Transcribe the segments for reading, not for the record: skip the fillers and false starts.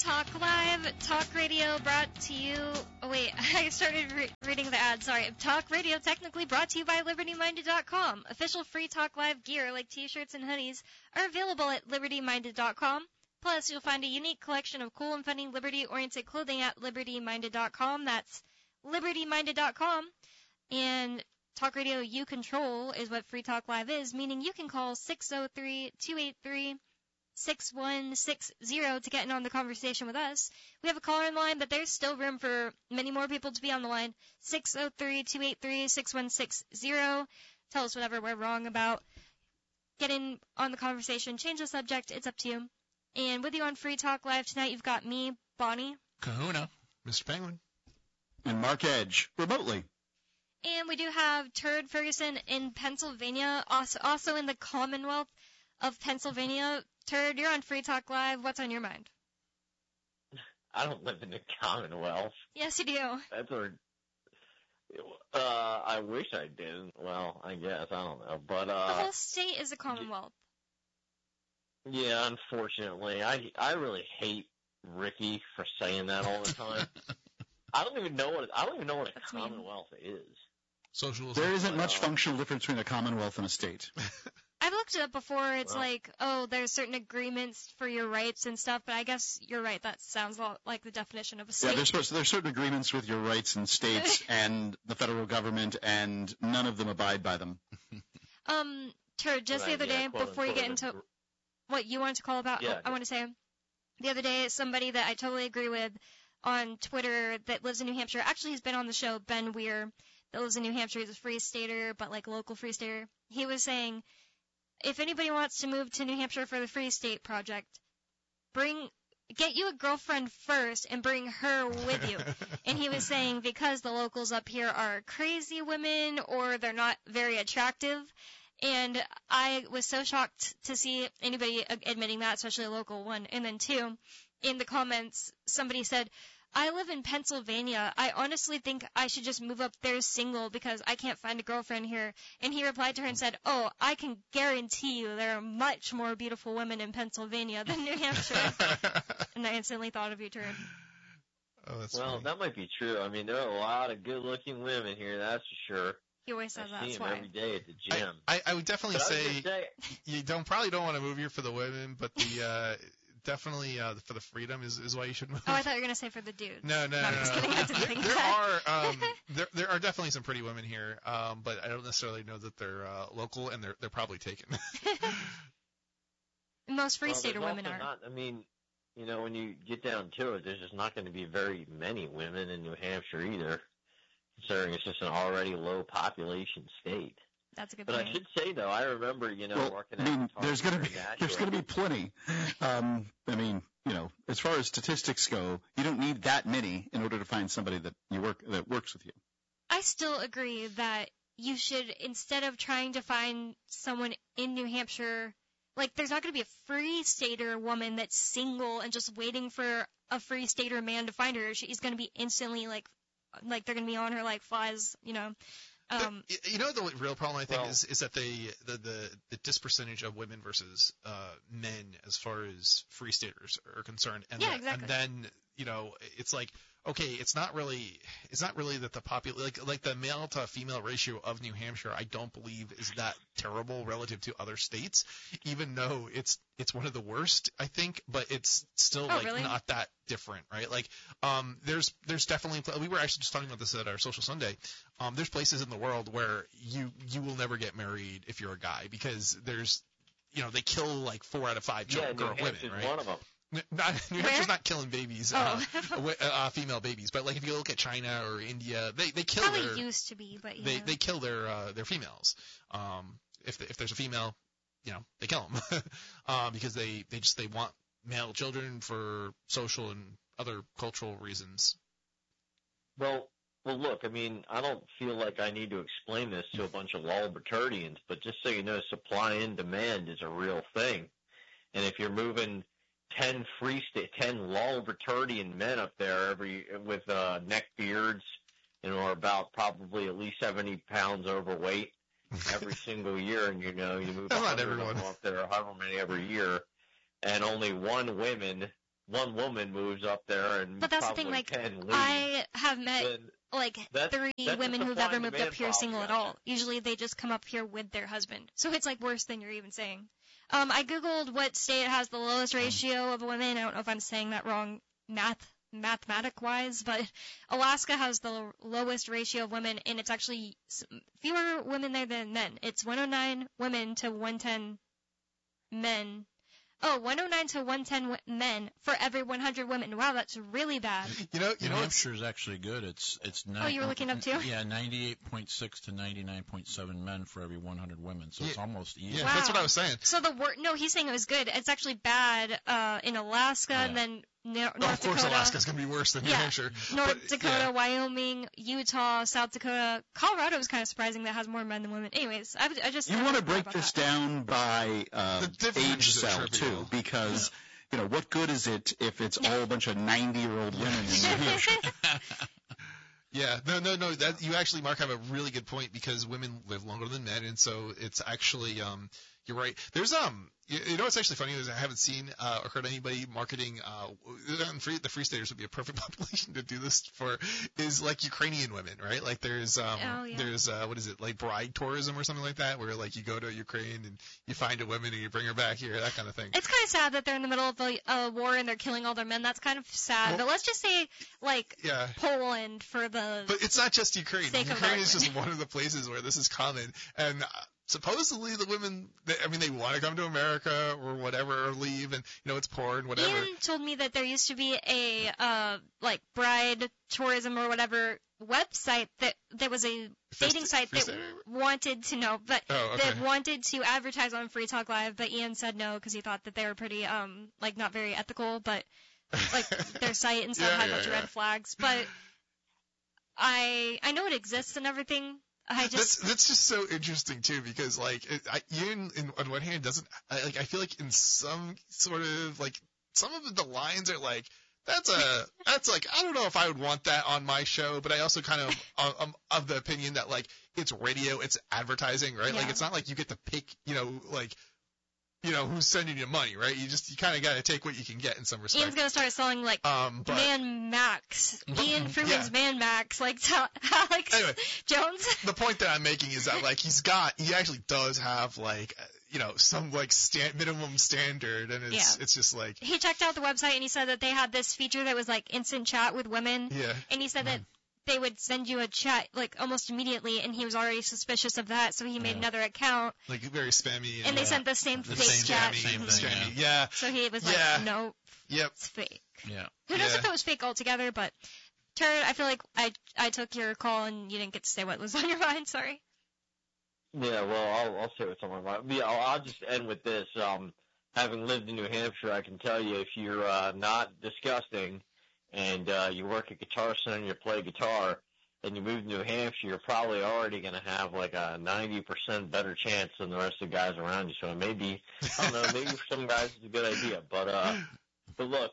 Talk Live, talk radio brought to you. Oh, wait, I started reading the ad. Sorry. Talk radio technically brought to you by LibertyMinded.com. Official Free Talk Live gear like t-shirts and hoodies are available at LibertyMinded.com. Plus, you'll find a unique collection of cool and funny liberty-oriented clothing at LibertyMinded.com. That's LibertyMinded.com. And Talk Radio You Control is what Free Talk Live is, meaning you can call 603-283-6160 to get in on the conversation with us. We have a caller in line, but there's still room for many more people to be on the line. 603-283-6160. Tell us whatever we're wrong about. Get in on the conversation. Change the subject. It's up to you. And with you on Free Talk Live tonight, you've got me, Bonnie. Kahuna. Mr. Penguin. And Mark Edge, remotely. And we do have Turd Ferguson in Pennsylvania, also in the Commonwealth of Pennsylvania. Turd, you're on Free Talk Live. What's on your mind? I don't live in the Commonwealth. Yes, you do. That's where. I wish I did. Well, I guess I don't know, but the whole state is a Commonwealth. Yeah, unfortunately, I really hate Ricky for saying that all the time. I don't even know what a Commonwealth is. Socialism. There isn't much functional difference between a Commonwealth and a state. I've looked it up before. It's there's certain agreements for your rights and stuff, but I guess you're right. That sounds a lot like the definition of a state. Yeah, there's certain agreements with your rights and states and the federal government, and none of them abide by them. Turd, just the other day, before you get into what you wanted to call about, I want to say, the other day, somebody that I totally agree with on Twitter that lives in New Hampshire, actually he's been on the show, Ben Weir, that lives in New Hampshire. He's a free stater, but like local free stater. He was saying, if anybody wants to move to New Hampshire for the Free State Project, get you a girlfriend first and bring her with you. And he was saying because the locals up here are crazy women or they're not very attractive. And I was so shocked to see anybody admitting that, especially a local one. And then two, in the comments, somebody said, I live in Pennsylvania. I honestly think I should just move up there single because I can't find a girlfriend here. And he replied to her and said, oh, I can guarantee you there are much more beautiful women in Pennsylvania than New Hampshire. And I instantly thought of you, Turd. Oh, that's well, funny. that might be true. I mean, there are a lot of good-looking women here, that's for sure. He always says I see that's them why. every day at the gym. I would definitely say you probably don't want to move here for the women, but the definitely for the freedom is why you should move. Oh, I thought you were gonna say for the dudes. No. I'm just kidding. I didn't think that. There are definitely some pretty women here, but I don't necessarily know that they're local, and they're probably taken. Most free stater women are. Not, I mean, you know, when you get down to it, there's just not going to be very many women in New Hampshire either, considering it's just an already low population state. That's a good point. But I should say, though, I remember, working at there's going to be plenty. I mean, as far as statistics go, you don't need that many in order to find somebody that works with you. I still agree that you should, instead of trying to find someone in New Hampshire, like there's not going to be a free stater woman that's single and just waiting for a free stater man to find her. She's going to be instantly like they're going to be on her like flies, The real problem I think is that the dispercentage of women versus men as far as free staters are concerned, and exactly. And then it's like, okay, it's not really that the like the male to female ratio of New Hampshire, I don't believe is that terrible relative to other states, even though it's one of the worst, I think, but it's still really? Not that different, right? Like there's definitely, we were actually just talking about this at our Social Sunday. There's places in the world where you will never get married if you're a guy because there's they kill like 4 out of 5 women, right? One of them. New Hampshire's not killing babies, female babies, but like if you look at China or India, they kill probably used to be, but they kill their females. If there's a female, they kill them because they want male children for social and other cultural reasons. Well, look, I mean, I don't feel like I need to explain this to a bunch of Lolbertardians, but just so you know, supply and demand is a real thing, and if you're moving 10 Lolbertardian men up there with neck beards, are about probably at least 70 pounds overweight every single year, and you move not everyone up there, however many every year, and only one woman one woman moves up there and but that's the thing, like, 10 leave, I have met like 3 women who've ever moved up here single at all. Usually they just come up here with their husband. So it's like worse than you're even saying. I googled what state has the lowest ratio of women. I don't know if I'm saying that wrong mathematic-wise, but Alaska has the lowest ratio of women, and it's actually fewer women there than men. It's 109 women to 110 men. Oh, 109 to 110 men for every 100 women. Wow, that's really bad. New Hampshire is actually good. It's oh, you were looking up too? Yeah, 98.6 to 99.7 men for every 100 women. So it's almost even. Yeah, wow. That's what I was saying. So no, he's saying it was good. It's actually bad in Alaska, and then North Dakota. Of course, Alaska's going to be worse than New Hampshire. North Dakota, Wyoming, Utah, South Dakota. Colorado is kind of surprising that has more men than women. Anyways, I just. You want to break this down by age cell too, because what good is it if it's all a bunch of 90-year-old women in New Hampshire? Yeah, no. That you actually, Mark, have a really good point because women live longer than men, and so it's actually you're right. There's what's actually funny is I haven't seen or heard anybody marketing. The Free Staters would be a perfect population to do this for. Is like Ukrainian women, right? Like there's what is it, like bride tourism or something like that, where like you go to Ukraine and you find a woman and you bring her back here, that kind of thing. It's kind of sad that they're in the middle of a war and they're killing all their men. That's kind of sad. But let's just say Poland for the. But it's not just Ukraine. Ukraine is just one of the places where this is common and. Supposedly the women, they want to come to America or whatever or leave, and it's porn, whatever. Ian told me that there used to be a bride tourism or whatever website that there was a dating site that wanted to know, but that wanted to advertise on Free Talk Live, but Ian said no because he thought that they were pretty not very ethical, but like their site and stuff had a bunch of red flags. But I know it exists and everything. That's just so interesting too, because Ian on one hand doesn't I feel like in some sort of some of the lines are like that's I don't know if I would want that on my show, but I also kind of the opinion that it's radio, it's advertising, right? Yeah. It's not like you get to pick who's sending you money, right? You kind of got to take what you can get in some respect. Ian's going to start selling, Man Max. Ian Fruman's Man Max, Alex anyway, Jones. The point that I'm making is that, he actually does have, some, minimum standard, and it's just He checked out the website, and he said that they had this feature that was, instant chat with women. Yeah. And he said that they would send you a chat almost immediately, and he was already suspicious of that, so he made another account. Very spammy. And they sent the same fake chat. Same thing, yeah. So he was nope, it's fake. Yeah. Who knows if it was fake altogether, but Turd, I feel like I took your call and you didn't get to say what was on your mind, sorry. Yeah, well, I'll say what's on my mind. Yeah, I'll just end with this. Having lived in New Hampshire, I can tell you if you're not disgusting, and you work at Guitar Center and you play guitar, and you move to New Hampshire, you're probably already going to have a 90% better chance than the rest of the guys around you. So maybe, I don't know, maybe for some guys it's a good idea. But look,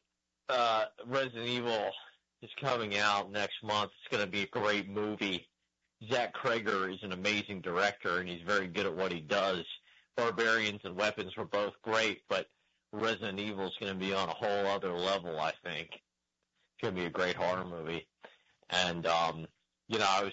Resident Evil is coming out next month. It's going to be a great movie. Zach Cregger is an amazing director, and he's very good at what he does. Barbarians and Weapons were both great, but Resident Evil is going to be on a whole other level, I think. It's going to be a great horror movie. And, I was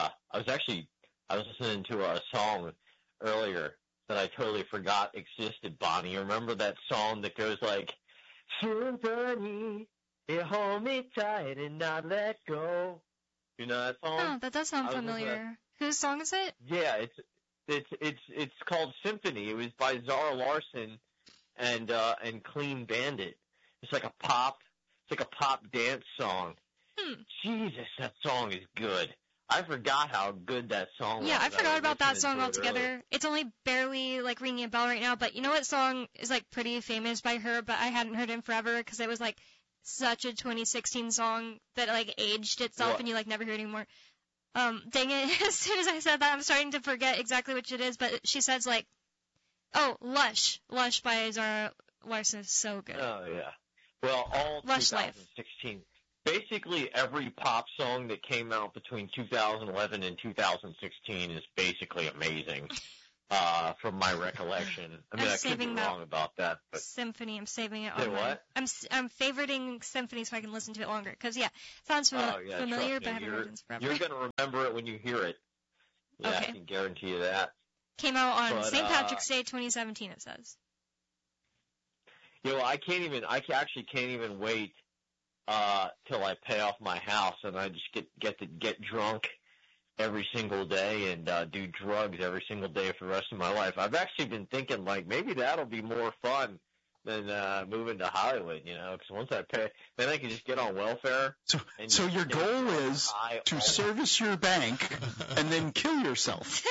listening to a song earlier that I totally forgot existed, Bonnie. You remember that song that goes like, Symphony, you hold me tight and not let go. You know that song? Oh, that does sound familiar. Whose song is it? Yeah, it's called Symphony. It was by Zara Larsson and Clean Bandit. It's like a pop dance song. Jesus, that song is good. I forgot how good that song was. Yeah, I forgot about that song altogether. It's only barely ringing a bell right now, but you know what song is pretty famous by her, but I hadn't heard in forever because it was such a 2016 song that aged itself and you never hear it anymore. Dang it, as soon as I said that, I'm starting to forget exactly which it is, but she says Lush. Lush by Zara Larsson is so good. Oh, yeah. Well, all Lush 2016. Life. Basically, every pop song that came out between 2011 and 2016 is basically amazing. from my recollection. I mean, I could be wrong about that. But Symphony, I'm saving it. Say what? I'm favoriting Symphony so I can listen to it longer. Because sounds familiar, but I haven't heard it forever. You're gonna remember it when you hear it. Yeah, okay. I can guarantee you that. Came out on St. Patrick's Day 2017. It says. I actually can't even wait till I pay off my house and I just get drunk every single day and do drugs every single day for the rest of my life. I've actually been thinking like maybe that'll be more fun than moving to Hollywood, because once I pay, then I can just get on welfare. So your goal is to service your bank and then kill yourself.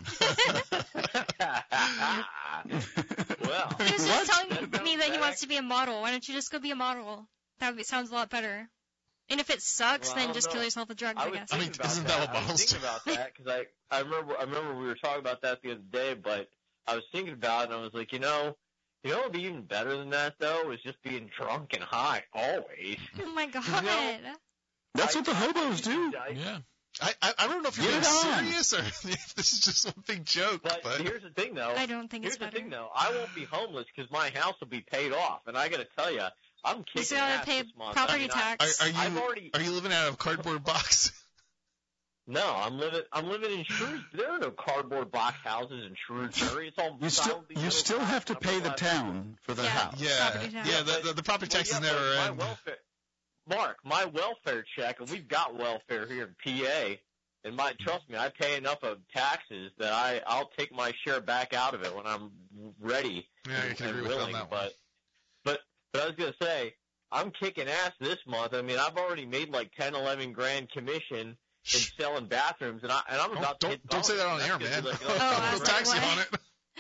Well, he was just telling me that he wants to be a model. Why don't you just go be a model? Sounds a lot better. And if it sucks, then just kill yourself with drugs, I guess. I mean, isn't that what models do? I was thinking about that because I remember we were talking about that the other day, but I was thinking about it and I was like, what would be even better than that, though, is just being drunk and high always. Oh, my God. That's what the hobos do. Yeah. I don't know if you're being serious or if this is just a big joke. But here's the thing, though. I don't think it's better. Here's the thing, though. I won't be homeless because my house will be paid off. And I got to tell you, I'm kicking ass this month. Property tax. Are you living out of a cardboard box? No, I'm living in Shrewsbury. There are no cardboard box houses in Shrewsbury. It's all you still have to pay the town for the house. Yeah, the property taxes never end. My welfare check, and we've got welfare here in PA, and trust me, I pay enough of taxes that I'll take my share back out of it when I'm ready. Yeah, you can agree with that one. But I was gonna say, I'm kicking ass this month. I mean, I've already made like 10, 11 grand commission in selling bathrooms, and I'm about to hit. Don't say that on air, man. Like, I'll tax you on it.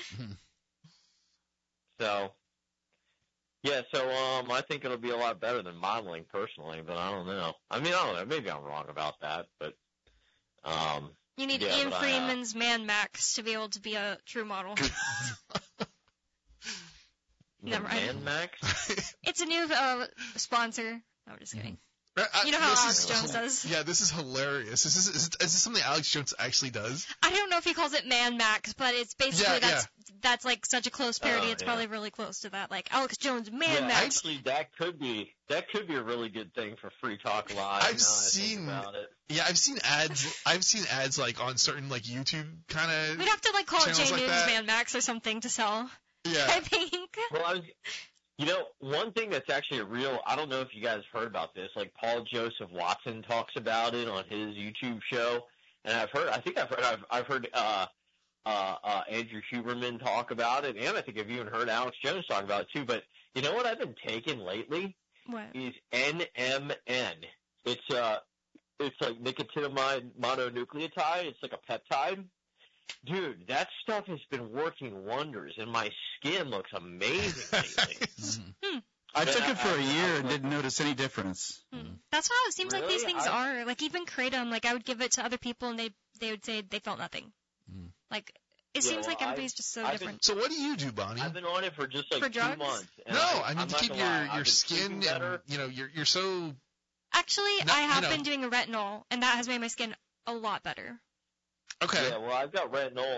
So I think it'll be a lot better than modeling personally, but I don't know. I mean, I don't know. Maybe I'm wrong about that, but you need Ian Freeman's Man Max to be able to be a true model. Never mind. Man Max? It's a new sponsor. No, I'm just kidding. You know how Alex Jones does. Yeah, this is hilarious. Is this something Alex Jones actually does? I don't know if he calls it Man Max, but it's basically that's like such a close parody. It's probably really close to that, like Alex Jones Man Max. Actually, that could be a really good thing for Free Talk Live. I've seen ads like on certain like YouTube kind of. We'd have to like call it J News Man Max or something to sell. Yeah, I think. Well, one thing that's actually I don't know if you guys heard about this, like Paul Joseph Watson talks about it on his YouTube show, and I've heard Andrew Huberman talk about it, and I think I've even heard Alex Jones talk about it too, but you know what I've been taking lately? What? Is NMN. It's like nicotinamide mononucleotide. It's like a peptide. Dude, that stuff has been working wonders, and my skin looks amazing lately. I took it for a year and didn't notice any difference. That's how it seems like these things are. Like even Kratom, like I would give it to other people, and they would say they felt nothing. Like it seems like everybody's just so different. So what do you do, Bonnie? I've been on it for just like 2 months. I mean to keep your skin, and you're so. Actually, I have been doing a retinol, and that has made my skin a lot better. Okay. Yeah, well, I've got retinol.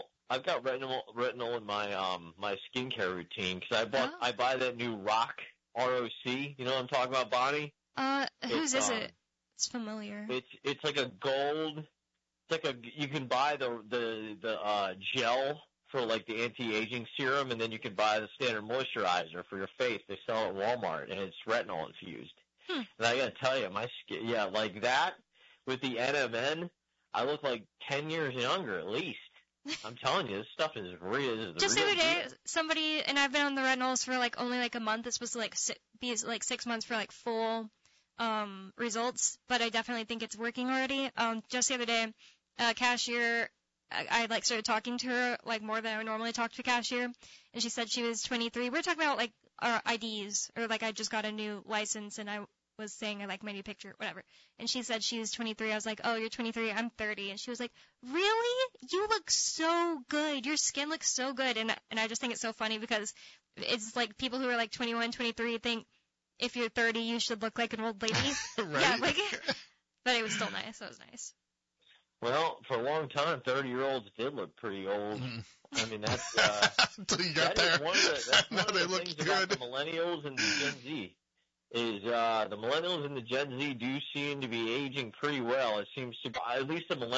In my my skincare routine because I buy that new ROC. You know what I'm talking about, Bonnie? Whose is it? It's familiar. It's like a gold. It's like you can buy the gel for like the anti-aging serum, and then you can buy the standard moisturizer for your face. They sell it at Walmart, and it's retinol infused. And I gotta tell you, my skin, like that with the NMN. I look like 10 years younger at least. I'm telling you, this stuff is real. Just the other day, somebody, and I've been on the retinols for like only like a month. It's supposed to be like 6 months for like full results, but I definitely think it's working already. Just the other day, cashier, I like started talking to her like more than I would normally talk to a cashier, and she said she was 23. We were talking about like our IDs, or like I just got a new license and I was saying I like my new picture, whatever. And she said she was 23. I was like, oh, you're 23. I'm 30. And she was like, really? You look so good. Your skin looks so good. And I just think it's so funny because it's like people who are like 21, 23 think if you're 30, you should look like an old lady. Right. Yeah, like, but it was still nice. It was nice. Well, for a long time, 30-year-olds did look pretty old. I mean, that's until you got there. One of the they things good. about the millennials and the Gen Z is the millennials and the Gen Z do seem to be aging pretty well. It seems to, at least the millennials.